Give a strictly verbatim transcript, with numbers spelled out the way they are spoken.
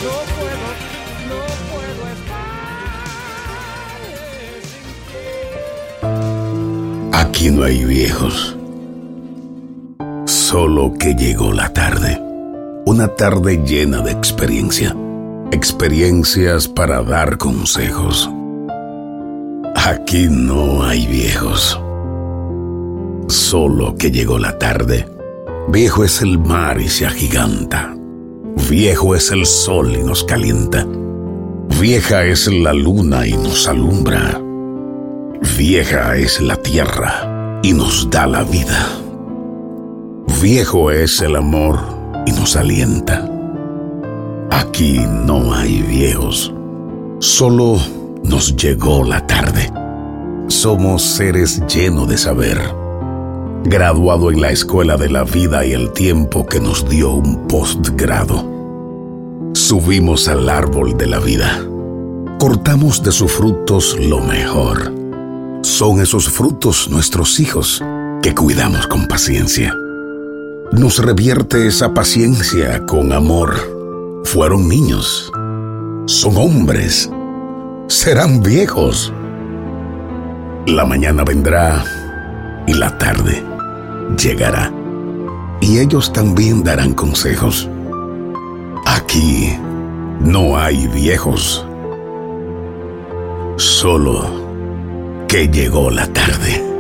No puedo, no puedo estar sin ti. Aquí no hay viejos, solo que llegó la tarde. Una tarde llena de experiencia. Experiencias para dar consejos. Aquí no hay viejos, solo que llegó la tarde. Viejo es el mar y se agiganta. Viejo es el sol y nos calienta. Vieja es la luna y nos alumbra. Vieja es la tierra y nos da la vida. Viejo es el amor y nos alienta. Aquí no hay viejos, solo nos llegó la tarde. Somos seres llenos de saber, graduado en la escuela de la vida y el tiempo que nos dio un postgrado. Subimos al árbol de la vida, cortamos de sus frutos lo mejor. Son esos frutos nuestros hijos que cuidamos con paciencia. Nos revierte esa paciencia con amor. Fueron niños, son hombres, serán viejos. La mañana vendrá y la tarde llegará, y ellos también darán consejos. Aquí no hay viejos, solo que llegó la tarde.